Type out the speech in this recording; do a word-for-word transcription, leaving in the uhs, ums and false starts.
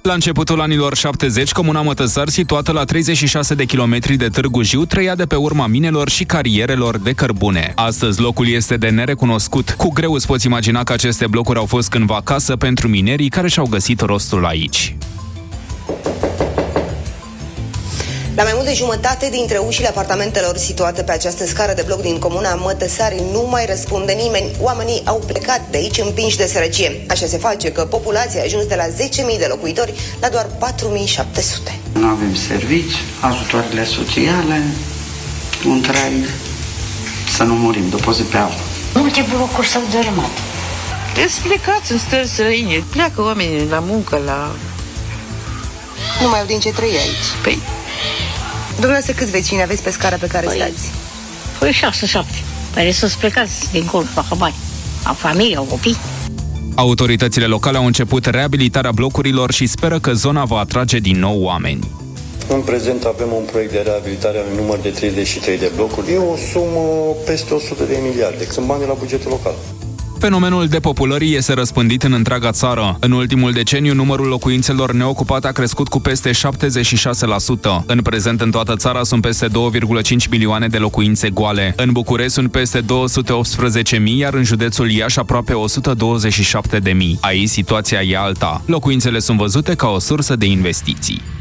La începutul anilor șaptezeci, comuna Mătăsari, situată la treizeci și șase de kilometri de Târgu Jiu, trăia de pe urma minelor și carierelor de cărbune. Astăzi locul este de nerecunoscut. Cu greu îți poți imagina că aceste blocuri au fost cândva casă pentru minerii care și-au găsit rostul aici. La mai mult de jumătate dintre ușile apartamentelor situate pe această scară de bloc din comuna Mătăsari nu mai răspunde nimeni. Oamenii au plecat de aici împinși de sărăcie. Așa se face că populația a ajuns de la zece mii de locuitori la doar patru mii șapte sute. Nu avem servici, ajutoarele sociale, un trai, să nu murim de o zi pe alta. Multe blocuri s-au dărâmat. Ești plecați în stări străine. Pleacă oamenii la muncă, la... Nu mai au din ce trăi aici. Păi... Dumneavoastră, câți vecini aveți pe scara pe care păi, stați? Păi șase, șapte. Păi să-ți plecați dincolo, facă bani. Au familie, au copii. Autoritățile locale au început reabilitarea blocurilor și speră că zona va atrage din nou oameni. În prezent avem un proiect de reabilitare a unui număr de treizeci și trei de blocuri. E o sumă peste o sută de miliarde. Sunt bani la bugetul local. Fenomenul depopulării este răspândit în întreaga țară. În ultimul deceniu, numărul locuințelor neocupate a crescut cu peste șaptezeci și șase la sută. În prezent, în toată țara sunt peste două virgulă cinci milioane de locuințe goale. În București sunt peste două sute optsprezece mii, iar în județul Iași aproape o sută douăzeci și șapte de mii. Aici situația e alta. Locuințele sunt văzute ca o sursă de investiții.